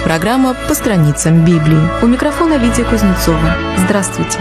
программа «По страницам Библии». У микрофона Лидия Кузнецова. Здравствуйте!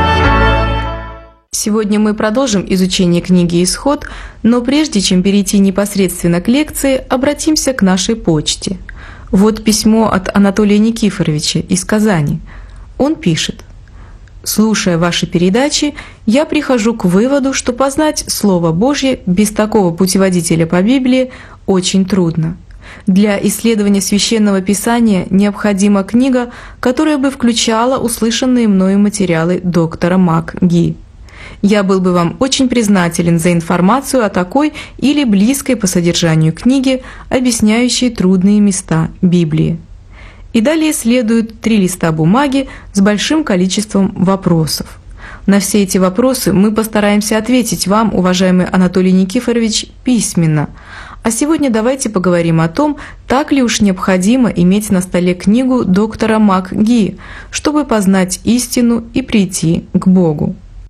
Сегодня мы продолжим изучение книги «Исход», но прежде чем перейти непосредственно к лекции, обратимся к нашей почте. Вот письмо от Анатолия Никифоровича из Казани. Он пишет: «Слушая ваши передачи, я прихожу к выводу, что познать Слово Божье без такого путеводителя по Библии очень трудно. Для исследования Священного Писания необходима книга, которая бы включала услышанные мною материалы доктора МакГи. Я был бы вам очень признателен за информацию о такой или близкой по содержанию книге, объясняющей трудные места Библии». И далее следуют 3 листа бумаги с большим количеством вопросов. На все эти вопросы мы постараемся ответить вам, уважаемый Анатолий Никифорович, письменно. А сегодня давайте поговорим о том, так ли уж необходимо иметь на столе книгу доктора МакГи, чтобы познать истину и прийти к Богу.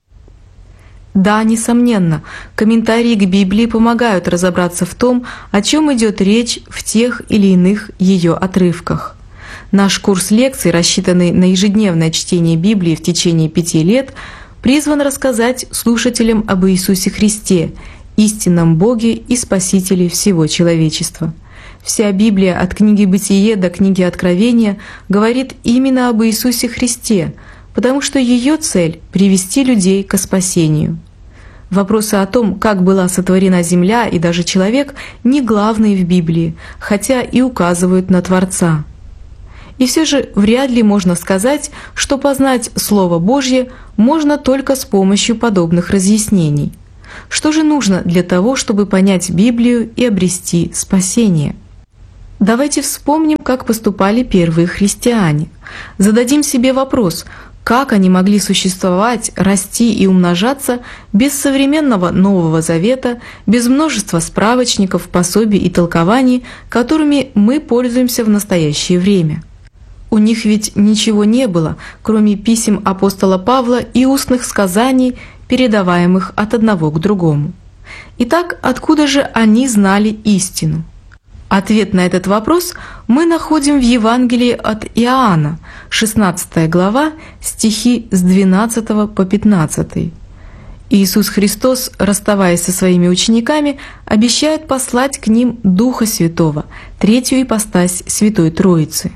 Да, несомненно, комментарии к Библии помогают разобраться в том, о чем идет речь в тех или иных ее отрывках. Наш курс лекций, рассчитанный на ежедневное чтение Библии в течение 5 лет, призван рассказать слушателям об Иисусе Христе, истинном Боге и Спасителе всего человечества. Вся Библия от книги «Бытие» до книги «Откровения» говорит именно об Иисусе Христе, потому что ее цель — привести людей ко спасению. Вопросы о том, как была сотворена земля и даже человек, не главные в Библии, хотя и указывают на Творца. И все же вряд ли можно сказать, что познать Слово Божье можно только с помощью подобных разъяснений. Что же нужно для того, чтобы понять Библию и обрести спасение? Давайте вспомним, как поступали первые христиане. Зададим себе вопрос, как они могли существовать, расти и умножаться без современного Нового Завета, без множества справочников, пособий и толкований, которыми мы пользуемся в настоящее время. У них ведь ничего не было, кроме писем апостола Павла и устных сказаний, передаваемых от одного к другому. Итак, откуда же они знали истину? Ответ на этот вопрос мы находим в Евангелии от Иоанна, 16 глава, стихи с 12 по 15. Иисус Христос, расставаясь со своими учениками, обещает послать к ним Духа Святого, третью ипостась Святой Троицы.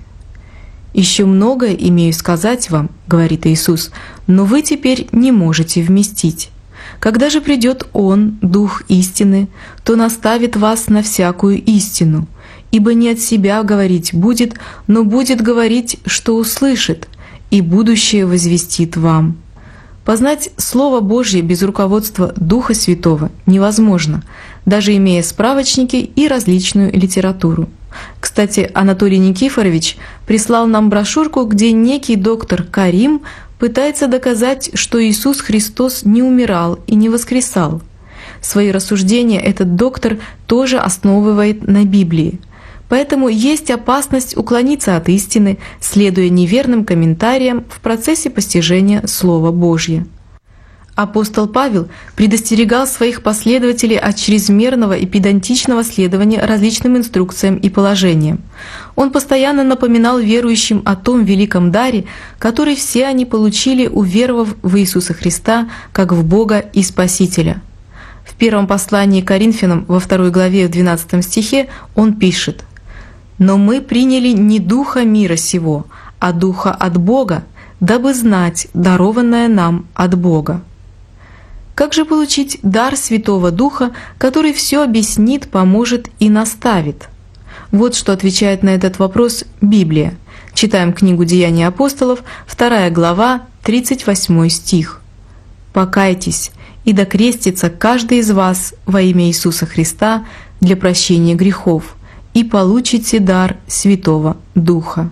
«Еще многое имею сказать вам, — говорит Иисус, — но вы теперь не можете вместить. Когда же придет Он, Дух истины, то наставит вас на всякую истину, ибо не от себя говорить будет, но будет говорить, что услышит, и будущее возвестит вам». Познать Слово Божье без руководства Духа Святого невозможно, даже имея справочники и различную литературу. Кстати, Анатолий Никифорович прислал нам брошюрку, где некий доктор Карим пытается доказать, что Иисус Христос не умирал и не воскресал. Свои рассуждения этот доктор тоже основывает на Библии. Поэтому есть опасность уклониться от истины, следуя неверным комментариям в процессе постижения Слова Божьего. Апостол Павел предостерегал своих последователей от чрезмерного и педантичного следования различным инструкциям и положениям. Он постоянно напоминал верующим о том великом даре, который все они получили, уверовав в Иисуса Христа как в Бога и Спасителя. В первом послании к Коринфянам во 2 главе в 12 стихе он пишет: «Но мы приняли не духа мира сего, а духа от Бога, дабы знать дарованное нам от Бога». Как же получить дар Святого Духа, который все объяснит, поможет и наставит? Вот что отвечает на этот вопрос Библия. Читаем книгу «Деяния апостолов», 2 глава, 38 стих. «Покайтесь, и докрестится каждый из вас во имя Иисуса Христа для прощения грехов, и получите дар Святого Духа».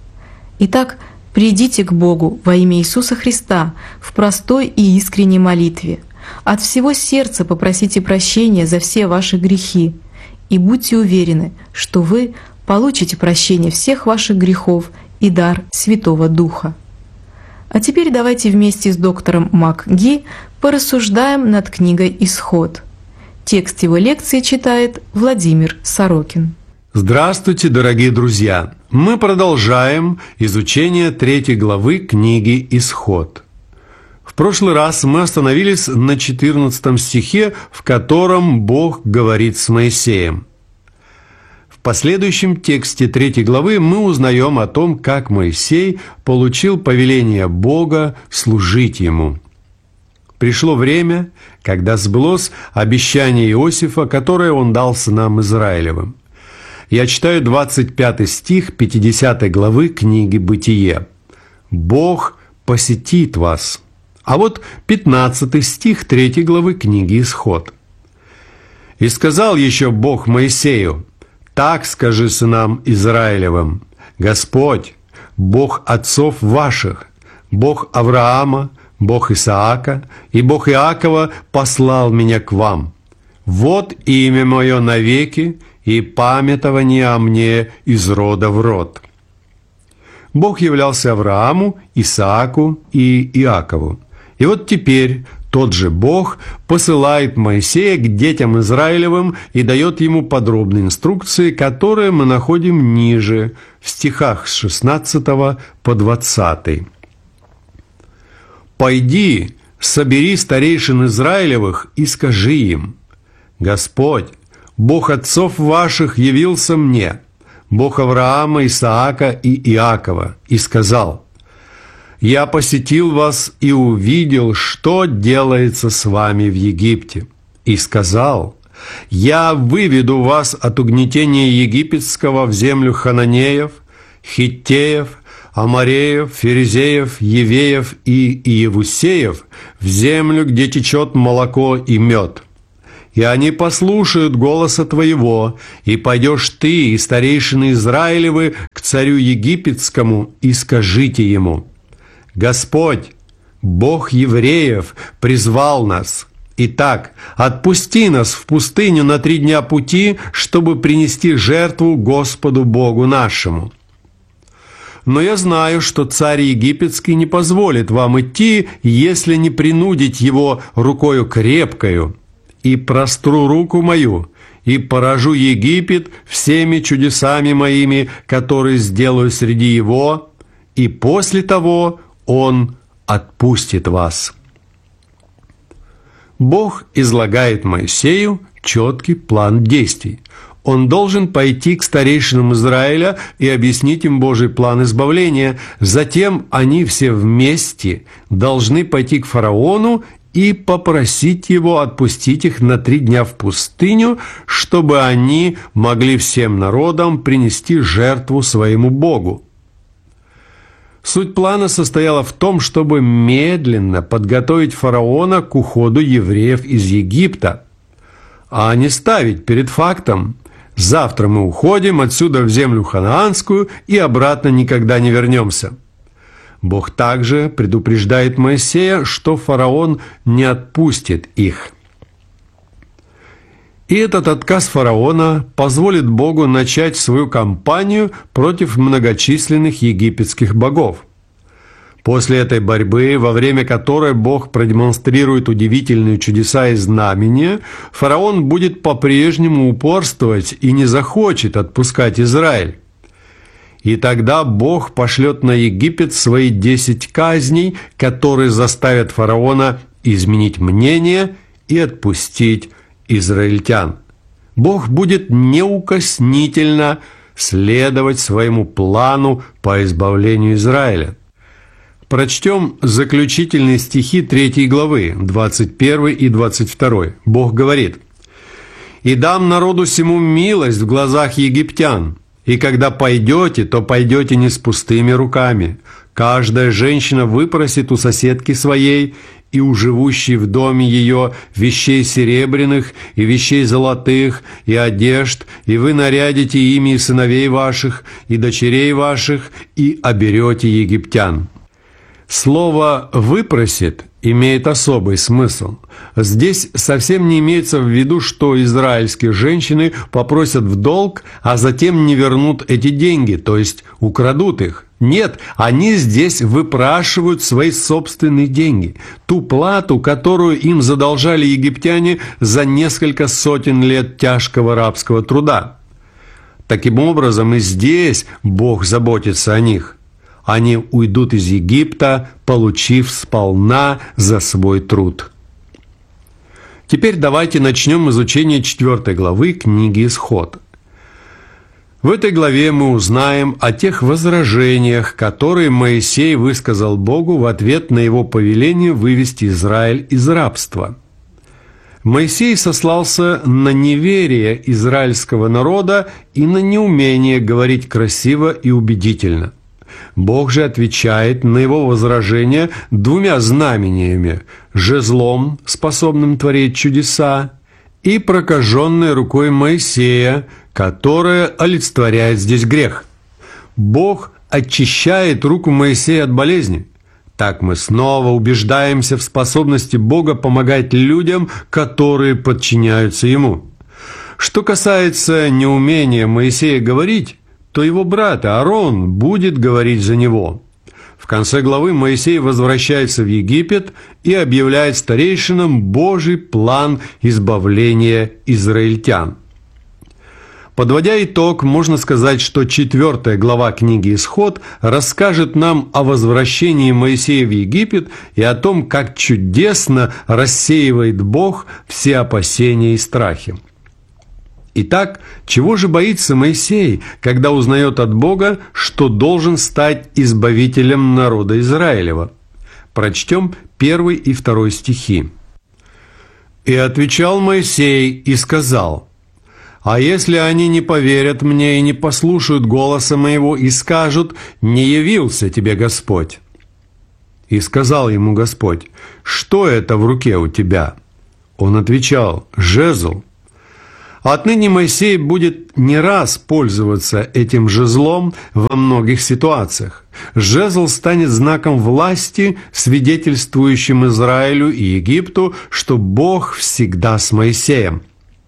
Итак, придите к Богу во имя Иисуса Христа в простой и искренней молитве. От всего сердца попросите прощения за все ваши грехи и будьте уверены, что вы получите прощение всех ваших грехов и дар Святого Духа. А теперь давайте вместе с доктором МакГи порассуждаем над книгой «Исход». Текст его лекции читает Владимир Сорокин. Здравствуйте, дорогие друзья! Мы продолжаем изучение 3 главы книги «Исход». В прошлый раз мы остановились на 14 стихе, в котором Бог говорит с Моисеем. В последующем тексте 3 главы мы узнаем о том, как Моисей получил повеление Бога служить ему. Пришло время, когда сбылось обещание Иосифа, которое он дал сынам Израилевым. Я читаю 25 стих 50 главы книги «Бытие». «Бог посетит вас». А вот 15 стих 3 главы книги «Исход». «И сказал еще Бог Моисею: так скажи сынам Израилевым: Господь, Бог отцов ваших, Бог Авраама, Бог Исаака и Бог Иакова послал меня к вам. Вот имя мое навеки, и памятование о мне из рода в род». Бог являлся Аврааму, Исааку и Иакову. И вот теперь тот же Бог посылает Моисея к детям Израилевым и дает ему подробные инструкции, которые мы находим ниже, в стихах с 16 по 20. «Пойди, собери старейшин Израилевых и скажи им: Господь, Бог отцов ваших, явился мне, Бог Авраама, Исаака и Иакова, и сказал: я посетил вас и увидел, что делается с вами в Египте, и сказал: я выведу вас от угнетения египетского в землю хананеев, хиттеев, амореев, ферезеев, евеев и иевусеев, в землю, где течет молоко и мед. И они послушают голоса твоего, и пойдешь ты и старейшины Израилевы к царю египетскому, и скажите ему: Господь, Бог евреев, призвал нас. Итак, отпусти нас в пустыню на 3 дня пути, чтобы принести жертву Господу Богу нашему. Но я знаю, что царь египетский не позволит вам идти, если не принудить его рукою крепкою. И простру руку мою, и поражу Египет всеми чудесами моими, которые сделаю среди его, и после того он отпустит вас». Бог излагает Моисею четкий план действий. Он должен пойти к старейшинам Израиля и объяснить им Божий план избавления. Затем они все вместе должны пойти к фараону и попросить его отпустить их на 3 дня в пустыню, чтобы они могли всем народам принести жертву своему Богу. Суть плана состояла в том, чтобы медленно подготовить фараона к уходу евреев из Египта, а не ставить перед фактом: завтра мы уходим отсюда в землю ханаанскую и обратно никогда не вернемся. Бог также предупреждает Моисея, что фараон не отпустит их. И этот отказ фараона позволит Богу начать свою кампанию против многочисленных египетских богов. После этой борьбы, во время которой Бог продемонстрирует удивительные чудеса и знамения, фараон будет по-прежнему упорствовать и не захочет отпускать Израиль. И тогда Бог пошлет на Египет свои 10 казней, которые заставят фараона изменить мнение и отпустить израильтян. Бог будет неукоснительно следовать своему плану по избавлению Израиля. Прочтем заключительные стихи 3 главы, 21 и 22. Бог говорит: «И дам народу сему милость в глазах египтян, и когда пойдете, то пойдете не с пустыми руками. Каждая женщина выпросит у соседки своей и у живущей в доме ее вещей серебряных и вещей золотых и одежд, и вы нарядите ими и сыновей ваших, и дочерей ваших, и оберете египтян». Слово «выпросит» имеет особый смысл. Здесь совсем не имеется в виду, что израильские женщины попросят в долг, а затем не вернут эти деньги, то есть украдут их. Нет, они здесь выпрашивают свои собственные деньги, ту плату, которую им задолжали египтяне за несколько сотен лет тяжкого рабского труда. Таким образом, и здесь Бог заботится о них. Они уйдут из Египта, получив сполна за свой труд. Теперь давайте начнем изучение 4 главы книги «Исход». В этой главе мы узнаем о тех возражениях, которые Моисей высказал Богу в ответ на его повеление вывести Израиль из рабства. Моисей сослался на неверие израильского народа и на неумение говорить красиво и убедительно. Бог же отвечает на его возражения 2 знамениями – жезлом, способным творить чудеса, и прокаженной рукой Моисея, которая олицетворяет здесь грех. Бог очищает руку Моисея от болезни. Так мы снова убеждаемся в способности Бога помогать людям, которые подчиняются Ему. Что касается неумения Моисея говорить, то его брат Аарон будет говорить за него. В конце главы Моисей возвращается в Египет и объявляет старейшинам Божий план избавления израильтян. Подводя итог, можно сказать, что 4 глава книги «Исход» расскажет нам о возвращении Моисея в Египет и о том, как чудесно рассеивает Бог все опасения и страхи. Итак, чего же боится Моисей, когда узнает от Бога, что должен стать избавителем народа Израилева? Прочтем 1 и 2 стихи. «И отвечал Моисей и сказал: а если они не поверят мне и не послушают голоса моего и скажут: не явился тебе Господь? И сказал ему Господь: что это в руке у тебя? Он отвечал: жезл. Отныне Моисей будет не раз пользоваться этим жезлом во многих ситуациях. Жезл станет знаком власти, свидетельствующим Израилю и Египту, что Бог всегда с Моисеем.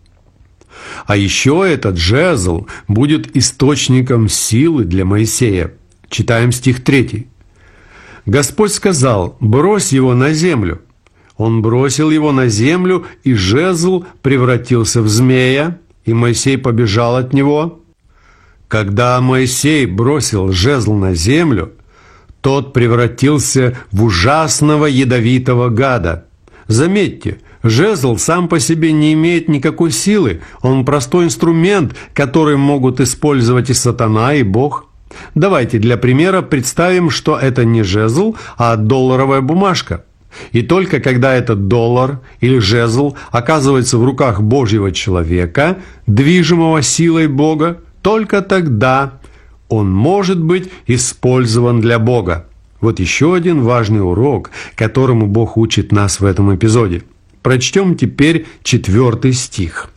А еще этот жезл будет источником силы для Моисея. Читаем стих 3. Господь сказал: брось его на землю. Он бросил его на землю, и жезл превратился в змея, и Моисей побежал от него. Когда Моисей бросил жезл на землю, тот превратился в ужасного ядовитого гада. Заметьте, жезл сам по себе не имеет никакой силы, он простой инструмент, который могут использовать и сатана, и Бог. Давайте для примера представим, что это не жезл, а долларовая бумажка. И только когда этот доллар или жезл оказывается в руках Божьего человека, движимого силой Бога, только тогда он может быть использован для Бога. Вот еще один важный урок, которому Бог учит нас в этом эпизоде. Прочтем теперь 4 стих.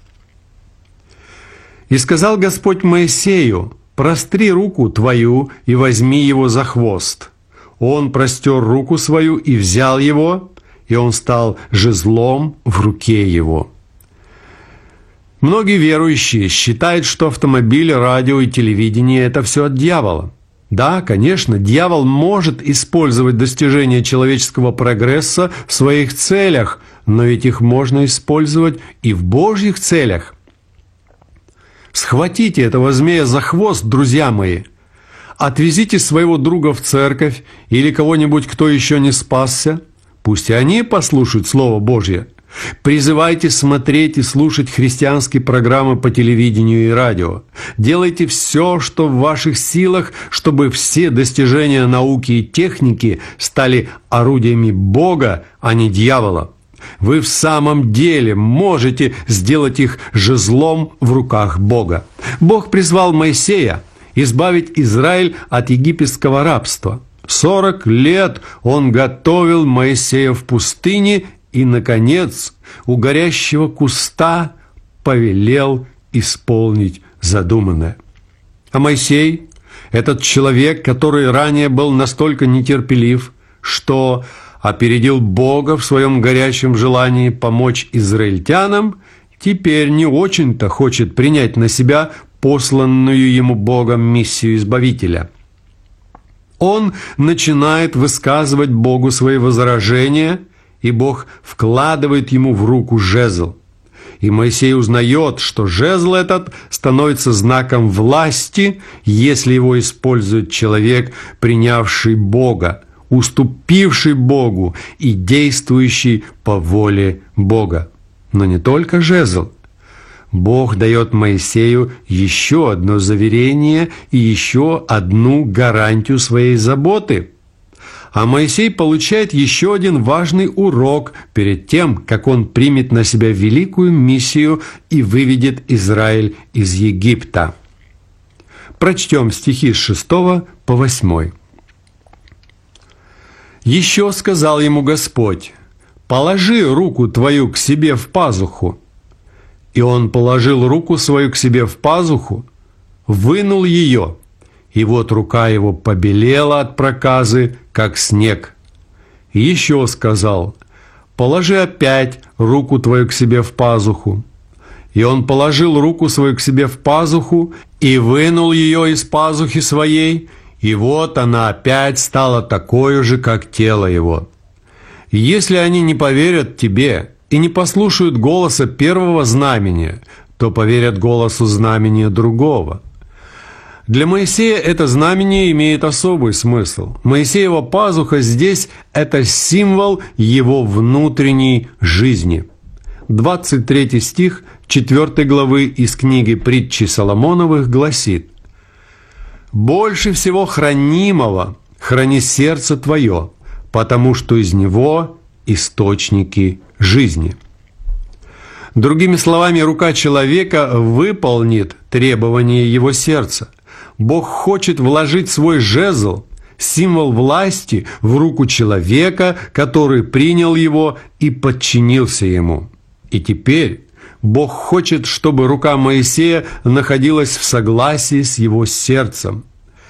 «И сказал Господь Моисею: простри руку твою и возьми его за хвост. Он простер руку свою и взял его, и он стал жезлом в руке его». Многие верующие считают, что автомобиль, радио и телевидение – это все от дьявола. Да, конечно, дьявол может использовать достижения человеческого прогресса в своих целях, но ведь их можно использовать и в Божьих целях. Схватите этого змея за хвост, друзья мои. Отвезите своего друга в церковь или кого-нибудь, кто еще не спасся. Пусть и они послушают Слово Божье. Призывайте смотреть и слушать христианские программы по телевидению и радио. Делайте все, что в ваших силах, чтобы все достижения науки и техники стали орудиями Бога, а не дьявола. Вы в самом деле можете сделать их жезлом в руках Бога. Бог призвал Моисея избавить Израиль от египетского рабства. 40 лет он готовил Моисея в пустыне и, наконец, у горящего куста повелел исполнить задуманное. А Моисей, этот человек, который ранее был настолько нетерпелив, что опередил Бога в своем горячем желании помочь израильтянам, теперь не очень-то хочет принять на себя посланную ему Богом миссию Избавителя. Он начинает высказывать Богу свои возражения, и Бог вкладывает ему в руку жезл. И Моисей узнает, что жезл этот становится знаком власти, если его использует человек, принявший Бога, уступивший Богу и действующий по воле Бога. Но не только жезл. Бог дает Моисею еще одно заверение и еще одну гарантию своей заботы. А Моисей получает еще один важный урок перед тем, как он примет на себя великую миссию и выведет Израиль из Египта. Прочтем стихи с 6 по 8. «Еще сказал ему Господь: положи руку твою к себе в пазуху. И он положил руку свою к себе в пазуху, вынул ее, и вот рука его побелела от проказы, как снег. И еще сказал: положи опять руку твою к себе в пазуху. И он положил руку свою к себе в пазуху и вынул ее из пазухи своей, и вот она опять стала такой же, как тело его. Если они не поверят тебе и не послушают голоса первого знамения, то поверят голосу знамения другого». Для Моисея это знамение имеет особый смысл. Моисеева пазуха здесь – это символ его внутренней жизни. 23 стих 4 главы из книги «Притчи Соломоновых» гласит: «Больше всего хранимого храни сердце твое, потому что из него источники жизни». Другими словами, рука человека выполнит требования его сердца. Бог хочет вложить свой жезл, символ власти, в руку человека, который принял его и подчинился ему. И теперь Бог хочет, чтобы рука Моисея находилась в согласии с его сердцем.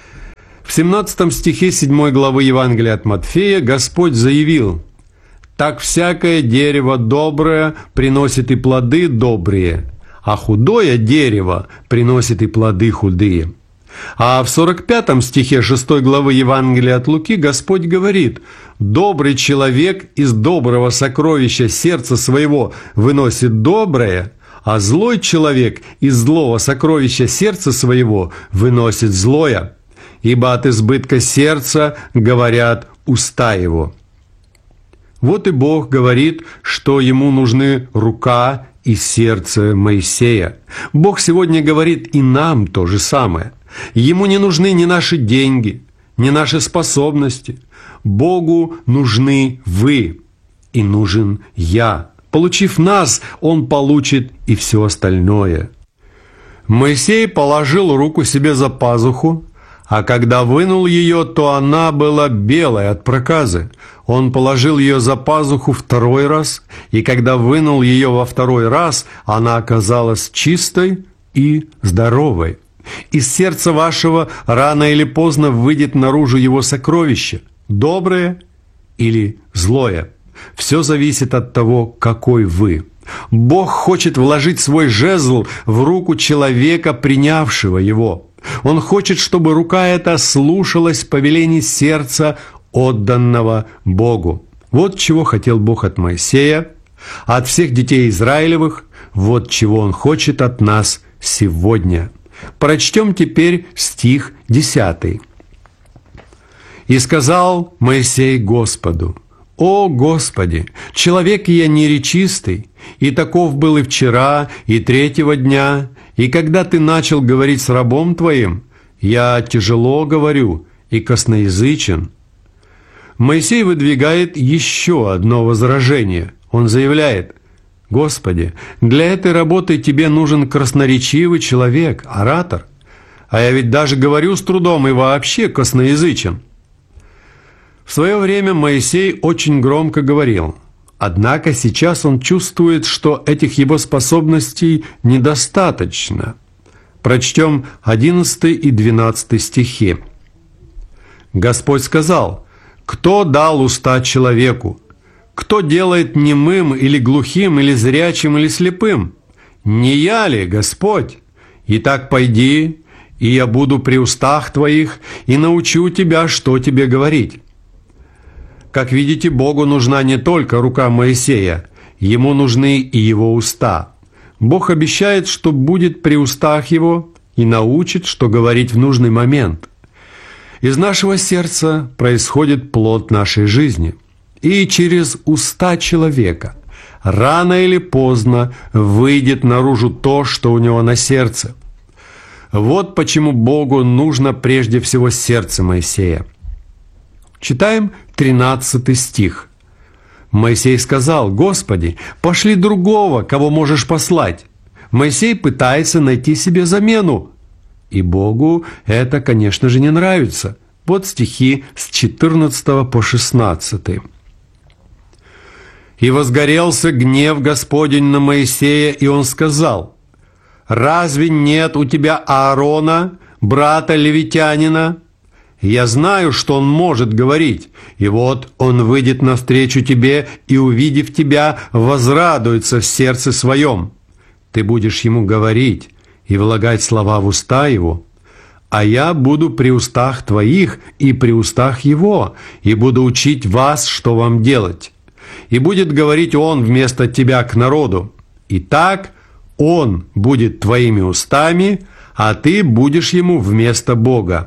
В 17 стихе 7 главы Евангелия от Матфея Господь заявил: «Так всякое дерево доброе приносит и плоды добрые, а худое дерево приносит и плоды худые». А в 45 стихе 6 главы Евангелия от Луки Господь говорит: «Добрый человек из доброго сокровища сердца своего выносит доброе, а злой человек из злого сокровища сердца своего выносит злое, ибо от избытка сердца говорят уста его». Вот и Бог говорит, что ему нужны рука и сердце Моисея. Бог сегодня говорит и нам то же самое. Ему не нужны ни наши деньги, ни наши способности. Богу нужны вы, и нужен я. Получив нас, Он получит и все остальное. Моисей положил руку себе за пазуху, а когда вынул ее, то она была белая от проказы. Он положил ее за пазуху второй раз, и когда вынул ее во второй раз, она оказалась чистой и здоровой. Из сердца вашего рано или поздно выйдет наружу его сокровище, доброе или злое. Все зависит от того, какой вы. Бог хочет вложить свой жезл в руку человека, принявшего его. Он хочет, чтобы рука эта слушалась повелений сердца, отданного Богу. Вот чего хотел Бог от Моисея, от всех детей Израилевых, вот чего Он хочет от нас сегодня. Прочтем теперь стих 10. «И сказал Моисей Господу: «О Господи, человек я неречистый, и таков был и вчера, и третьего дня, и когда Ты начал говорить с рабом Твоим, я тяжело говорю и косноязычен». Моисей выдвигает еще одно возражение. Он заявляет: «Господи, для этой работы Тебе нужен красноречивый человек, оратор, а я ведь даже говорю с трудом и вообще косноязычен». В свое время Моисей очень громко говорил, однако сейчас он чувствует, что этих его способностей недостаточно. Прочтем 11 и 12 стихи. «Господь сказал: кто дал уста человеку? Кто делает немым или глухим, или зрячим, или слепым? Не я ли, Господь? Итак, пойди, и я буду при устах твоих, и научу тебя, что тебе говорить». Как видите, Богу нужна не только рука Моисея, ему нужны и его уста. Бог обещает, что будет при устах его и научит, что говорить в нужный момент. Из нашего сердца происходит плод нашей жизни, и через уста человека рано или поздно выйдет наружу то, что у него на сердце. Вот почему Богу нужно прежде всего сердце Моисея. Читаем 13 стих. Моисей сказал: «Господи, пошли другого, кого можешь послать». Моисей пытается найти себе замену. И Богу это, конечно же, не нравится. Вот стихи с 14 по 16. «И возгорелся гнев Господень на Моисея, и он сказал: разве нет у тебя Аарона, брата левитянина? Я знаю, что он может говорить, и вот он выйдет навстречу тебе и, увидев тебя, возрадуется в сердце своем. Ты будешь ему говорить и влагать слова в уста его, а я буду при устах твоих и при устах его, и буду учить вас, что вам делать. И будет говорить он вместо тебя к народу. И так он будет твоими устами, а ты будешь ему вместо Бога».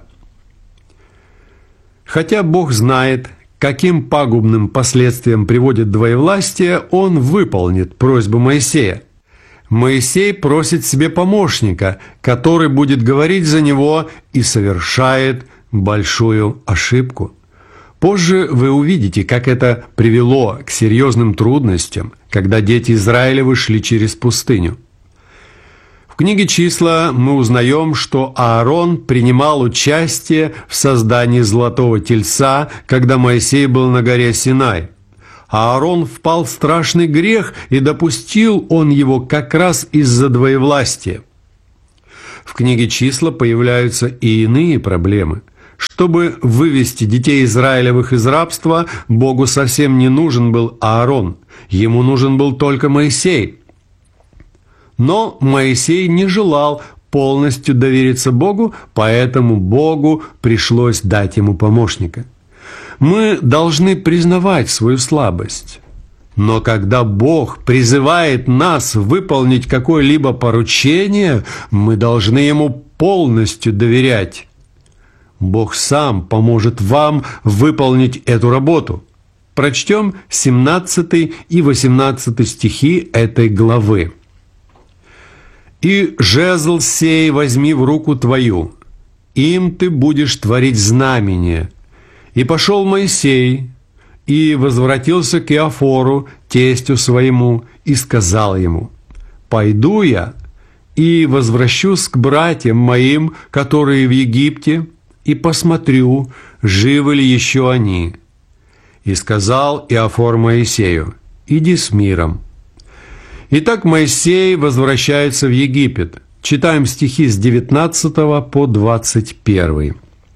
Хотя Бог знает, каким пагубным последствиям приводит двоевластие, он выполнит просьбу Моисея. Моисей просит себе помощника, который будет говорить за него, и совершает большую ошибку. Позже вы увидите, как это привело к серьезным трудностям, когда дети Израилевы шли через пустыню. В книге «Числа» мы узнаем, что Аарон принимал участие в создании золотого тельца, когда Моисей был на горе Синай. Аарон впал в страшный грех, и допустил он его как раз из-за двоевластия. В книге «Числа» появляются и иные проблемы. Чтобы вывести детей Израилевых из рабства, Богу совсем не нужен был Аарон, ему нужен был только Моисей. Но Моисей не желал полностью довериться Богу, поэтому Богу пришлось дать ему помощника. Мы должны признавать свою слабость. Но когда Бог призывает нас выполнить какое-либо поручение, мы должны Ему полностью доверять. Бог сам поможет вам выполнить эту работу. Прочтем 17 и 18 стихи этой главы. «И жезл сей возьми в руку твою, им ты будешь творить знамение. И пошел Моисей, и возвратился к Иофору, тестю своему, и сказал ему: пойду я, и возвращусь к братьям моим, которые в Египте, и посмотрю, живы ли еще они. И сказал Иофор Моисею: иди с миром». Итак, Моисей возвращается в Египет. Читаем стихи с 19 по 21.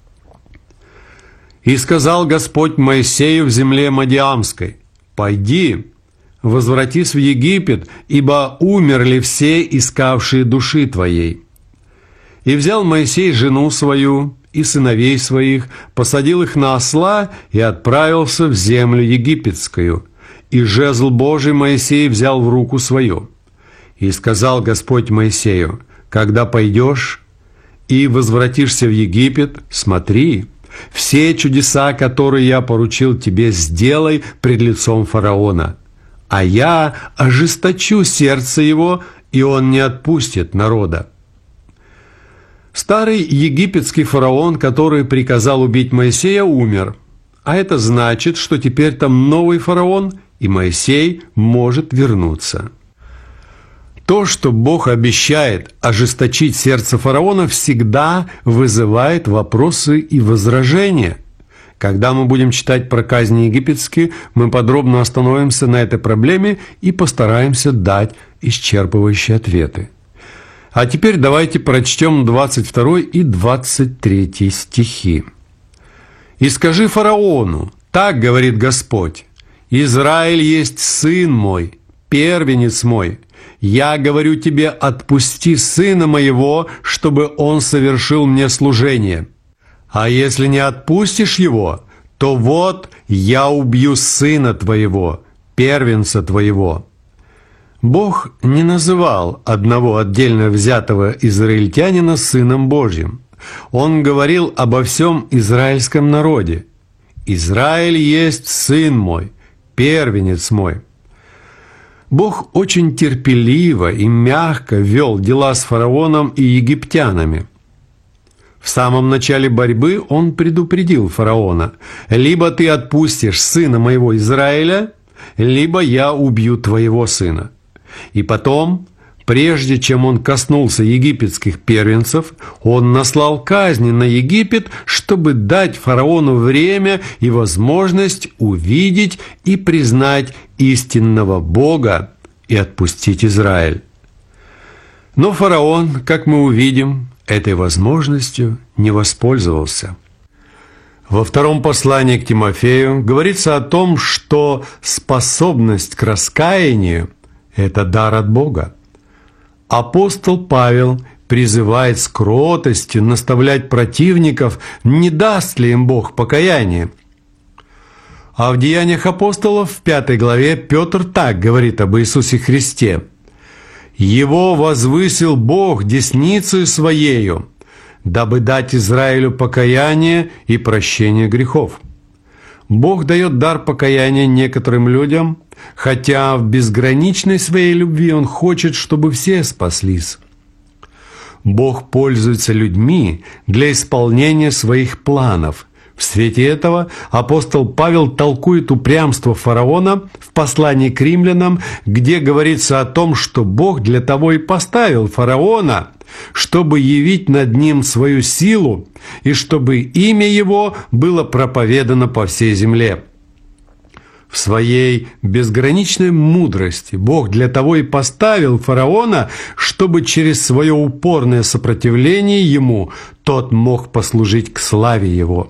«И сказал Господь Моисею в земле Мадиамской: пойди, возвратись в Египет, ибо умерли все искавшие души твоей. И взял Моисей жену свою и сыновей своих, посадил их на осла и отправился в землю египетскую. И жезл Божий Моисей взял в руку свою. И сказал Господь Моисею: когда пойдешь и возвратишься в Египет, смотри, все чудеса, которые я поручил тебе, сделай пред лицом фараона, а я ожесточу сердце его, и он не отпустит народа». Старый египетский фараон, который приказал убить Моисея, умер. А это значит, что теперь там новый фараон, и Моисей может вернуться. То, что Бог обещает ожесточить сердце фараона, всегда вызывает вопросы и возражения. Когда мы будем читать про казни египетские, мы подробно остановимся на этой проблеме и постараемся дать исчерпывающие ответы. А теперь давайте прочтем 22 и 23 стихи. «И скажи фараону: так говорит Господь: Израиль есть сын мой, первенец мой. Я говорю тебе: отпусти сына моего, чтобы он совершил мне служение. А если не отпустишь его, то вот я убью сына твоего, первенца твоего». Бог не называл одного отдельно взятого израильтянина сыном Божьим. Он говорил обо всем израильском народе. «Израиль есть сын мой, первенец мой». Бог очень терпеливо и мягко вел дела с фараоном и египтянами. В самом начале борьбы он предупредил фараона: «Либо ты отпустишь сына моего Израиля, либо я убью твоего сына». И потом, прежде чем он коснулся египетских первенцев, он наслал казни на Египет, чтобы дать фараону время и возможность увидеть и признать истинного Бога и отпустить Израиль. Но фараон, как мы увидим, этой возможностью не воспользовался. Во втором послании к Тимофею говорится о том, что способность к раскаянию – это дар от Бога. Апостол Павел призывает с кротостью наставлять противников, не даст ли им Бог покаяние. А в Деяниях апостолов в 5 главе Петр так говорит об Иисусе Христе: «Его возвысил Бог десницею Своею, дабы дать Израилю покаяние и прощение грехов». Бог дает дар покаяния некоторым людям, хотя в безграничной своей любви Он хочет, чтобы все спаслись. Бог пользуется людьми для исполнения своих планов. В свете этого апостол Павел толкует упрямство фараона в послании к римлянам, где говорится о том, что Бог для того и поставил фараона, чтобы явить над ним свою силу и чтобы имя его было проповедано по всей земле. В своей безграничной мудрости Бог для того и поставил фараона, чтобы через свое упорное сопротивление ему тот мог послужить к славе его.